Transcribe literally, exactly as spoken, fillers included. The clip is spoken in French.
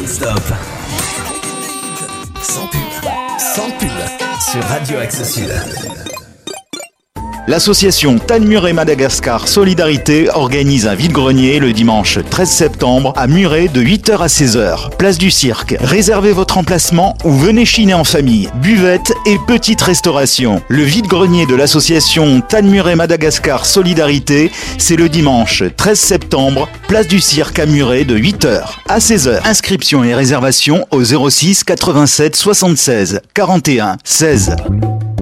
Non-stop. Sans pub. Sans pub. Sur Radio Axe Sud. L'association Tanmuret Madagascar Solidarité organise un vide-grenier le dimanche treize septembre à Muret de huit heures à seize heures. Place du Cirque. Réservez votre emplacement ou venez chiner en famille. Buvette et petite restauration. Le vide-grenier de l'association Tanmuret Madagascar Solidarité, c'est le dimanche treize septembre, place du Cirque à Muret de huit heures à seize heures. Inscription et réservation au zéro six quatre-vingt-sept soixante-seize quarante et un seize.